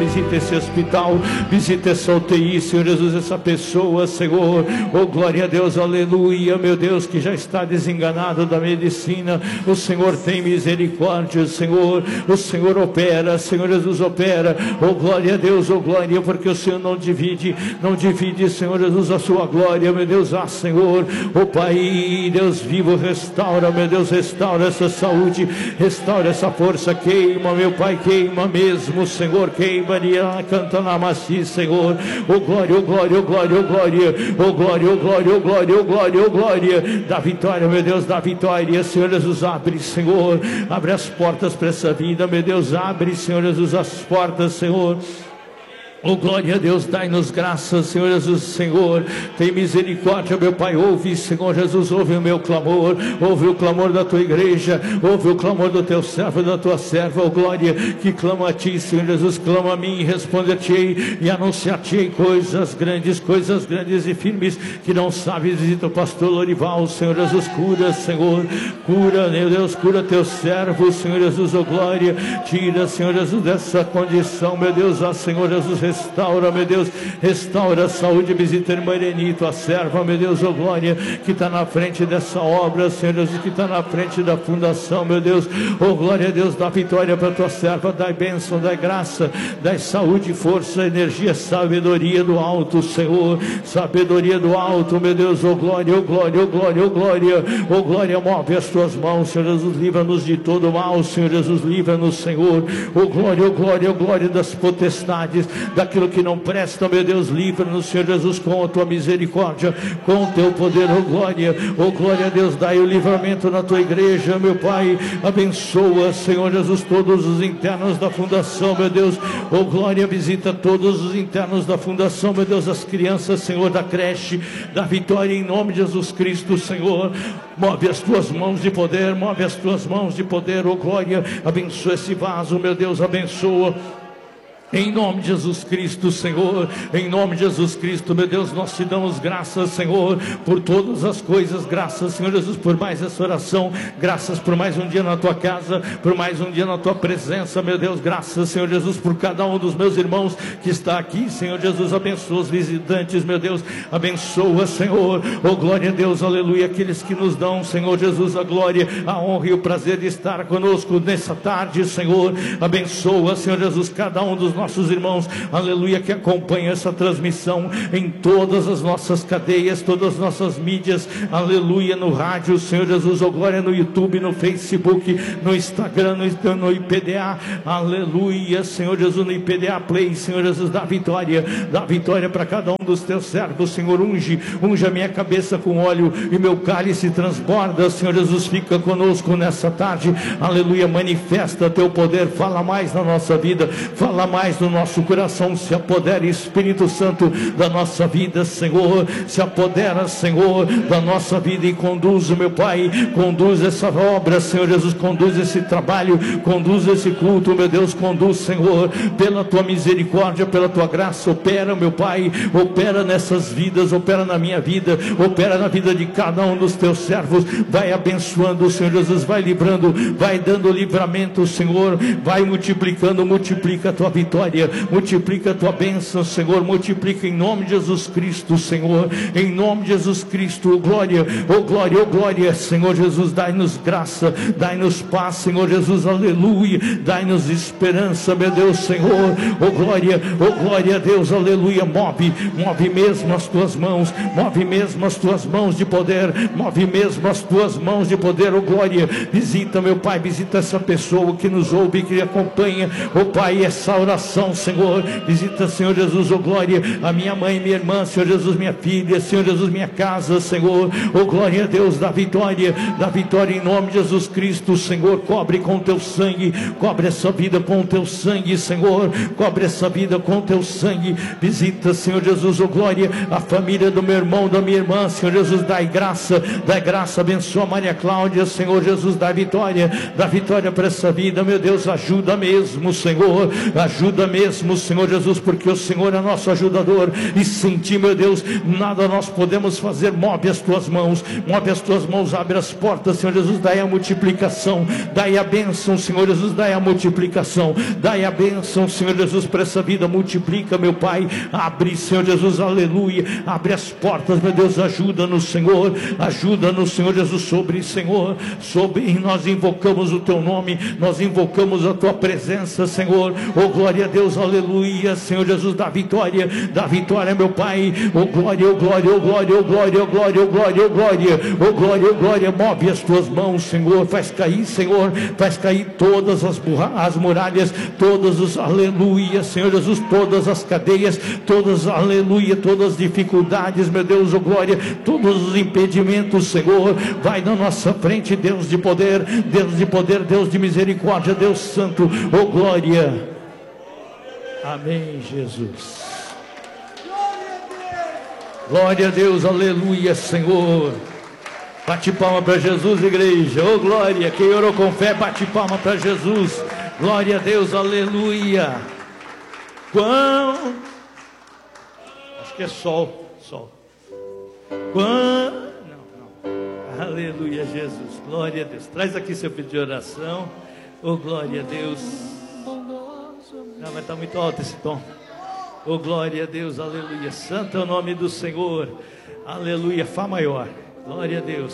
Visita esse hospital, visita essa UTI, Senhor Jesus, essa pessoa, Senhor. Oh, glória a Deus, aleluia, meu Deus, que já está desenganado da medicina. O Senhor tem misericórdia, Senhor. O Senhor opera, Senhor Jesus opera. Oh, glória a Deus, oh, glória, porque o Senhor não divide, Senhor Jesus, a sua glória, meu Deus. Ah, Senhor, oh Pai, Deus vivo, restaura, meu Deus, restaura essa saúde, restaura essa força, queima, meu Pai, queima mesmo, Senhor, queima. Maria canta na macia, Senhor. Oh glória, oh glória, oh glória, oh glória, oh glória, oh glória, oh glória, oh glória, oh glória. Da vitória, meu Deus, da vitória. Senhor Jesus, abre, Senhor, abre as portas para essa vida, meu Deus, abre, Senhor Jesus, as portas, Senhor. Oh glória a Deus, dai-nos graças, Senhor Jesus, Senhor, tem misericórdia, meu Pai, ouve, Senhor Jesus, ouve o meu clamor, ouve o clamor da tua igreja, ouve o clamor do teu servo e da tua serva, oh glória, que clama a ti, Senhor Jesus, clama a mim e responde-te e anunciar-te coisas grandes e firmes, que não sabes. Visita o pastor Lorival, Senhor Jesus, cura, Senhor, cura, meu Deus, cura teu servo, Senhor Jesus, oh glória, tira, Senhor Jesus, dessa condição, meu Deus, ah, Senhor Jesus, restaura, meu Deus, restaura a saúde, visita a irmã Erenito, a serva, meu Deus, oh glória, que está na frente dessa obra, Senhor Jesus, que está na frente da fundação, meu Deus, oh glória a Deus, dá vitória para a tua serva, dai bênção, dai graça, dai saúde, força, energia, sabedoria do alto, Senhor, sabedoria do alto, meu Deus, oh glória, oh glória, oh glória, oh glória, oh glória, move as tuas mãos, Senhor Jesus, livra-nos de todo mal, Senhor Jesus, livra-nos, Senhor, oh glória, oh glória, oh glória das potestades, daquilo que não presta, meu Deus, livra-nos, Senhor Jesus, com a tua misericórdia, com o teu poder, oh glória a Deus, dai o livramento na tua igreja, meu Pai, abençoa, Senhor Jesus, todos os internos da fundação, meu Deus, oh glória, visita todos os internos da fundação, meu Deus, as crianças, Senhor, da creche, da vitória, em nome de Jesus Cristo, Senhor, move as tuas mãos de poder, move as tuas mãos de poder, oh glória, abençoa esse vaso, meu Deus, abençoa. Em nome de Jesus Cristo, Senhor, em nome de Jesus Cristo, meu Deus, nós te damos graças, Senhor, por todas as coisas, graças, Senhor Jesus, por mais essa oração, graças por mais um dia na tua casa, por mais um dia na tua presença, meu Deus, graças, Senhor Jesus, por cada um dos meus irmãos que está aqui, Senhor Jesus, abençoa os visitantes, meu Deus, abençoa, Senhor, oh glória a Deus, aleluia, aqueles que nos dão, Senhor Jesus, a glória, a honra e o prazer de estar conosco nessa tarde, Senhor, abençoa, Senhor Jesus, cada um dos nossos irmãos, aleluia, que acompanham essa transmissão em todas as nossas cadeias, todas as nossas mídias, aleluia, no rádio, Senhor Jesus, oh glória, no YouTube, no Facebook, no Instagram, no IPDA, aleluia, Senhor Jesus, no IPDA Play, Senhor Jesus, dá vitória para cada um dos teus servos, Senhor, unge a minha cabeça com óleo e meu cálice transborda, Senhor Jesus, fica conosco nessa tarde, aleluia, manifesta teu poder, fala mais na nossa vida, fala mais no nosso coração, se apodera, Espírito Santo, da nossa vida, Senhor, se apodera, Senhor, da nossa vida e conduz, meu Pai, conduz essa obra, Senhor Jesus, conduz esse trabalho, conduz esse culto, meu Deus, conduz, Senhor, pela tua misericórdia, pela tua graça, opera, meu Pai, opera nessas vidas, opera na minha vida, opera na vida de cada um dos teus servos, vai abençoando, Senhor Jesus, vai livrando, vai dando livramento, Senhor, vai multiplicando, multiplica a tua vitória, multiplica a tua bênção, Senhor, multiplica em nome de Jesus Cristo, Senhor, em nome de Jesus Cristo, oh glória, oh glória, oh glória, Senhor Jesus, dai-nos graça, dai-nos paz, Senhor Jesus, aleluia, dai-nos esperança, meu Deus, Senhor, oh glória a Deus, aleluia, move mesmo as tuas mãos, move mesmo as tuas mãos de poder, move mesmo as tuas mãos de poder, oh glória, visita, meu Pai, visita essa pessoa que nos ouve, que acompanha, oh Pai, essa oração, Senhor, visita, Senhor Jesus, oh glória, a minha mãe, minha irmã, Senhor Jesus, minha filha, Senhor Jesus, minha casa, Senhor, oh glória a Deus, da vitória em nome de Jesus Cristo, Senhor, cobre com teu sangue, cobre essa vida com teu sangue, Senhor, cobre essa vida com teu sangue, visita, Senhor Jesus, oh glória, a família do meu irmão, da minha irmã, Senhor Jesus, dai graça, abençoa Maria Cláudia, Senhor Jesus, dá vitória para essa vida, meu Deus, ajuda mesmo, Senhor, ajuda ajuda mesmo, Senhor Jesus, porque o Senhor é nosso ajudador, e sem ti, meu Deus, nada nós podemos fazer. Move as tuas mãos, abre as portas, Senhor Jesus, dai a multiplicação, dai a bênção, Senhor Jesus, dai a multiplicação, dai a bênção, Senhor Jesus, para essa vida. Multiplica, meu Pai, abre, Senhor Jesus, aleluia, abre as portas, meu Deus, ajuda-nos, Senhor, Senhor Jesus, sobre nós invocamos o teu nome, nós invocamos a tua presença, Senhor. Oh glória a Deus, aleluia, Senhor Jesus, da vitória, meu Pai. Oh glória, oh glória, oh glória, oh glória, oh glória, oh glória, oh glória, oh glória, oh glória. Move as tuas mãos, Senhor, faz cair, Senhor, faz cair todas as muralhas, todos os, aleluia, Senhor Jesus, todas as cadeias, todas, aleluia, todas as dificuldades, meu Deus, oh glória, todos os impedimentos, Senhor, vai na nossa frente, Deus de poder, Deus de misericórdia, Deus santo, oh glória, amém, Jesus, glória a Deus, aleluia, Senhor. Bate palma para Jesus, igreja, oh glória. Quem orou com fé, bate palma para Jesus, glória a Deus, aleluia. Acho que é sol. Não, aleluia, Jesus, glória a Deus. Traz aqui seu pedido de oração, oh glória a Deus. Não, mas está muito alto esse tom. Oh glória a Deus, aleluia. Santo é o nome do Senhor, aleluia. Fá maior, glória a Deus.